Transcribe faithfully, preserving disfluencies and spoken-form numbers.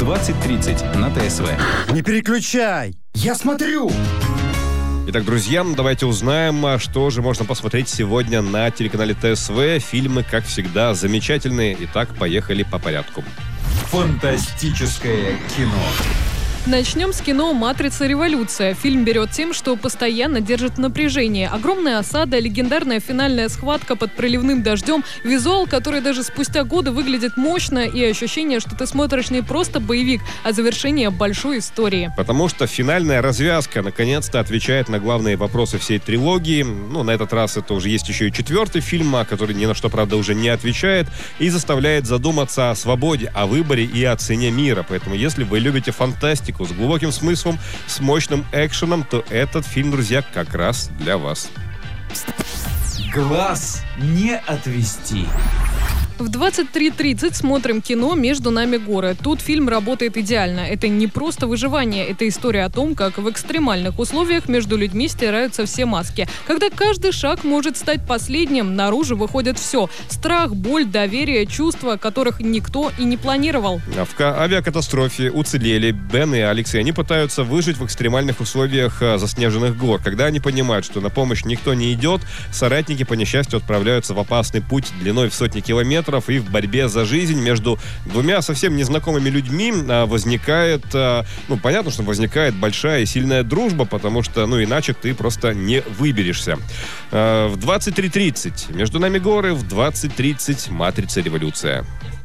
двадцать тридцать на ТСВ. Не переключай! Я смотрю! Итак, друзья, давайте узнаем, что же можно посмотреть сегодня на телеканале ТСВ. Фильмы, как всегда, замечательные. Итак, поехали по порядку. Фантастическое кино. Начнем с кино «Матрица. Революция». Фильм берет тем, что постоянно держит в напряжении. Огромная осада, легендарная финальная схватка под проливным дождем, визуал, который даже спустя годы выглядит мощно, и ощущение, что ты смотришь не просто боевик, а завершение большой истории. Потому что финальная развязка наконец-то отвечает на главные вопросы всей трилогии. Ну, на этот раз это уже есть еще и четвертый фильм, который ни на что, правда, уже не отвечает, и заставляет задуматься о свободе, о выборе и о цене мира. Поэтому, если вы любите фантастику с глубоким смыслом, с мощным экшеном, то этот фильм, друзья, как раз для вас. Глаз не отвести. В двадцать три тридцать смотрим кино «Между нами горы». Тут фильм работает идеально. Это не просто выживание, это история о том, как в экстремальных условиях между людьми стираются все маски. Когда каждый шаг может стать последним, наружу выходит все. Страх, боль, доверие, чувства, которых никто и не планировал. В авиакатастрофе уцелели Бен и Алекс, и они пытаются выжить в экстремальных условиях заснеженных гор. Когда они понимают, что на помощь никто не идет, соратники по несчастью отправляются в опасный путь длиной в сотни километров, и в борьбе за жизнь между двумя совсем незнакомыми людьми возникает, ну, понятно, что возникает большая и сильная дружба, потому что, ну, иначе ты просто не выберешься. В двадцать три тридцать «Между нами горы», в двадцать тридцать «Матрица. Революция».